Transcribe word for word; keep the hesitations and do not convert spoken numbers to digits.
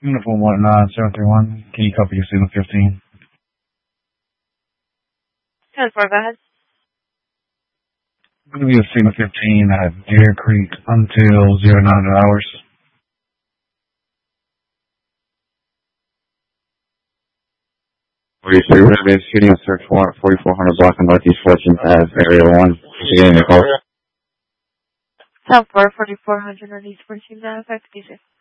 Uniform one nine seven three one. Can you copy your SEMA fifteen? ten four, go ahead. I'm going to be a SEMA fifteen at Deer Creek until zero nine hours. forty-three, we're going to be executing a search warrant, forty-four hundred block of Northeast fourteenth Ave, Area one. Getting the call. ten four, forty-four hundred Northeast fourteenth Ave,